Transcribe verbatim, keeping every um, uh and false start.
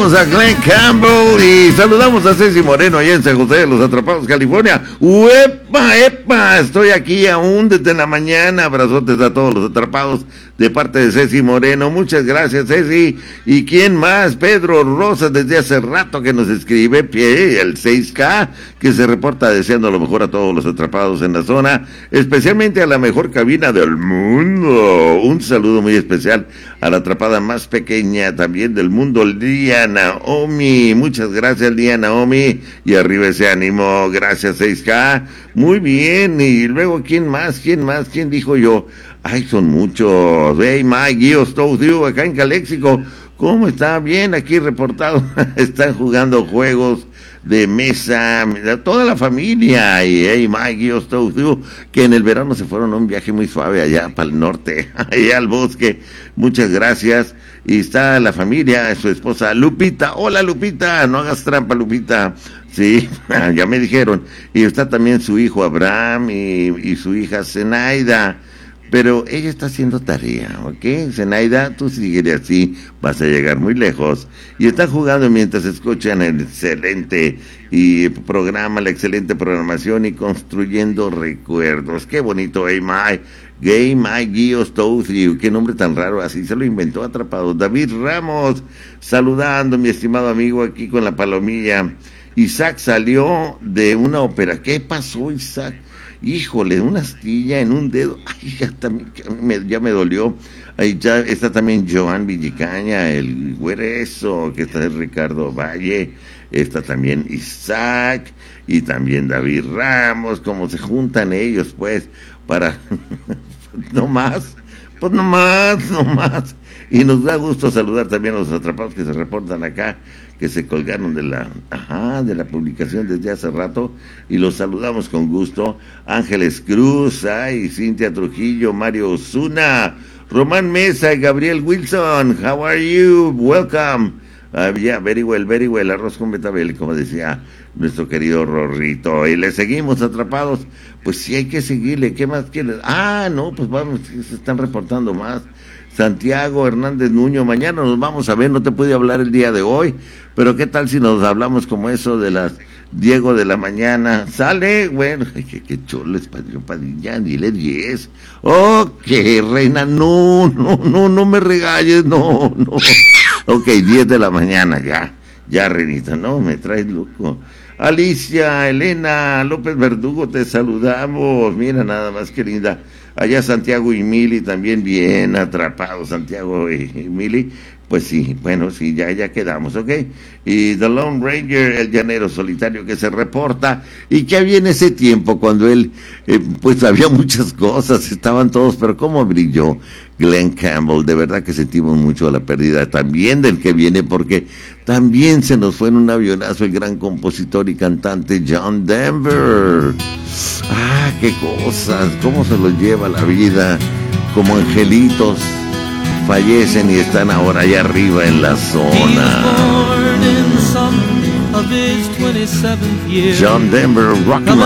saludamos a Glenn Campbell y saludamos a Ceci Moreno allá en San José de los Atrapados, California. ¡Uepa, epa! Estoy aquí aún desde la mañana. Abrazotes a todos los atrapados de parte de Ceci Moreno. Muchas gracias, Ceci. ¿Y quién más? Pedro Rosas, desde hace rato que nos escribe, el seis K, que se reporta deseando lo mejor a todos los atrapados en la zona, especialmente a la mejor cabina del mundo. Un saludo muy especial a la atrapada más pequeña también del mundo, Lía Naomi. Muchas gracias, Lía Naomi. Y arriba ese ánimo. Gracias, seis K. Muy bien. Y luego, ¿quién más? ¿Quién más? ¿Quién dijo yo? Ay, son muchos. Hey, Mike, Guios, todos you, acá en Caléxico. ¿Cómo está? Bien, aquí reportado. Están jugando juegos de mesa, toda la familia. Y hey, Mike, Guios, todos you, que en el verano se fueron a un viaje muy suave allá para el norte, allá al bosque. Muchas gracias. Y está la familia, su esposa Lupita. Hola, Lupita, no hagas trampa, Lupita. Sí, ya me dijeron. Y está también su hijo Abraham y, y su hija Zenaida. Pero ella está haciendo tarea, ¿ok? Zenaida, tú síguele así, vas a llegar muy lejos. Y están jugando mientras escuchan el excelente y programa, la excelente programación y construyendo recuerdos. Qué bonito, hey, my, Gay, my, Guios, Touthiu. Qué nombre tan raro, así se lo inventó Atrapado. David Ramos, saludando, mi estimado amigo, aquí con la palomilla. Isaac salió de una ópera. ¿Qué pasó, Isaac? Híjole, una astilla en un dedo. Ay, ya, también, me, ya me dolió. Ahí ya está también Joan Villicaña, el güerezo, que está Ricardo Valle. Está también Isaac y también David Ramos. Como se juntan ellos, pues, para... no más, pues no más, no más. Y nos da gusto saludar también a los atrapados que se reportan acá, que se colgaron de la, ajá, de la publicación desde hace rato, y los saludamos con gusto. Ángeles Cruz, ay, Cintia Trujillo, Mario Osuna, Román Mesa, Gabriel Wilson, how are you? Welcome. Uh, yeah, very well, very well, arroz con betabel, como decía nuestro querido Rorrito. Y le seguimos atrapados. Pues sí, hay que seguirle. ¿Qué más quieres? Ah, no, pues vamos, se están reportando más. Santiago Hernández Nuño, mañana nos vamos a ver, no te pude hablar el día de hoy, pero qué tal si nos hablamos como eso de las Diego de la mañana. Sale, bueno, ay, qué, qué chulo es Padre Padilla, dile diez. Ok, reina, no, no, no, no me regalles, no, no. Ok, diez de la mañana, ya, ya, reinita, no, me traes loco. Alicia, Elena, López Verdugo, te saludamos, mira nada más que linda. Allá Santiago y Mili también bien atrapados, Santiago y, y Mili, pues sí, bueno, sí, ya, ya quedamos, ¿ok? Y The Lone Ranger, el llanero solitario que se reporta, y que había en ese tiempo cuando él, eh, pues había muchas cosas, estaban todos, pero cómo brilló Glenn Campbell. De verdad que sentimos mucho la pérdida también del que viene, porque también se nos fue en un avionazo el gran compositor y cantante John Denver. Ah, qué cosas, cómo se los lleva la vida, como angelitos fallecen y están ahora allá arriba en la zona. John Denver, Rocky